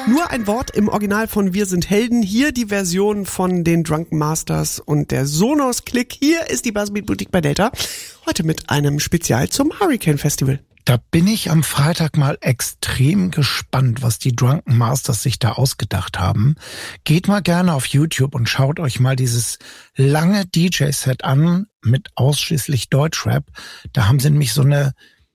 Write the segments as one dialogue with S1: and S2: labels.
S1: Nur ein Wort im Original von Wir sind Helden. Hier die Version von den Drunken Masters und der Sonos Click. Hier ist die Buzzbeat Boutique bei Delta. Heute mit einem Spezial zum Hurricane Festival.
S2: Da bin ich am Freitag mal extrem gespannt, was die Drunken Masters sich da ausgedacht haben. Geht mal gerne auf YouTube und schaut euch mal dieses lange DJ-Set an mit ausschließlich Deutschrap. Da haben sie nämlich so eine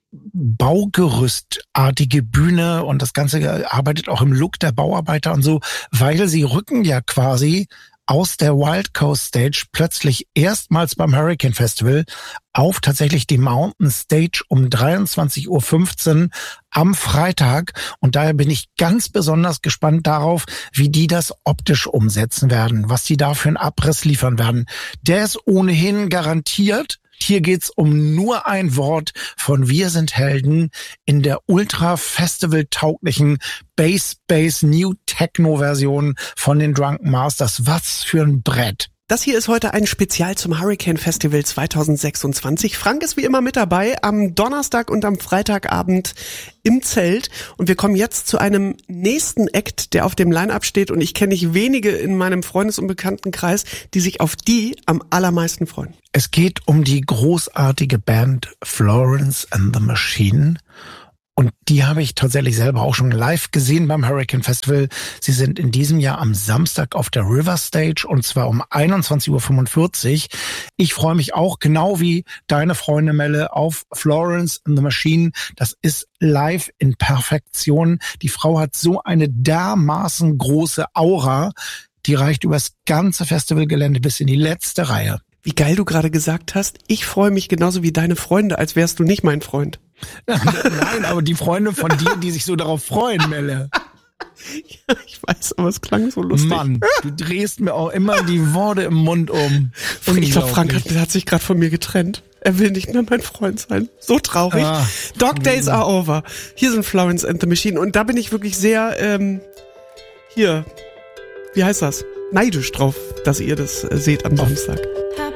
S2: Baugerüstartige Bühne und das Ganze arbeitet auch im Look der Bauarbeiter und so, weil sie rücken ja quasi aus der Wild Coast Stage plötzlich erstmals beim Hurricane Festival auf tatsächlich die Mountain Stage um 23:15 Uhr am Freitag. Und daher bin ich ganz besonders gespannt darauf, wie die das optisch umsetzen werden, was die da für einen Abriss liefern werden. Der ist ohnehin garantiert. Hier geht's um nur ein Wort von Wir sind Helden in der ultra-festival-tauglichen Bass New Techno-Version von den Drunken Masters. Was für ein Brett.
S1: Das hier ist heute ein Spezial zum Hurricane Festival 2026. Frank ist wie immer mit dabei am Donnerstag und am Freitagabend im Zelt. Und wir kommen jetzt zu einem nächsten Act, der auf dem Line-Up steht. Und ich kenne nicht wenige in meinem Freundes- und Bekanntenkreis, die sich auf die am allermeisten freuen.
S2: Es geht um die großartige Band Florence and the Machine. Und die habe ich tatsächlich selber auch schon live gesehen beim Hurricane Festival. Sie sind in diesem Jahr am Samstag auf der River Stage und zwar um 21:45 Uhr. Ich freue mich auch, genau wie deine Freunde Melle, auf Florence and the Machine. Das ist live in Perfektion. Die Frau hat so eine dermaßen große Aura, die reicht übers ganze Festivalgelände bis in die letzte Reihe.
S1: Wie geil du gerade gesagt hast, ich freue mich genauso wie deine Freunde, als wärst du nicht mein Freund.
S2: Nein, aber die Freunde von dir, die sich so darauf freuen, Melle.
S1: Ja, ich weiß, aber es klang so lustig.
S2: Mann, du drehst mir auch immer die Worte im Mund um.
S1: Ich glaube, Frank hat sich gerade von mir getrennt. Er will nicht mehr mein Freund sein. So traurig. Dog Days are over. Hier sind Florence and the Machine. Und da bin ich wirklich sehr, wie heißt das? Neidisch drauf, dass ihr das seht am Samstag.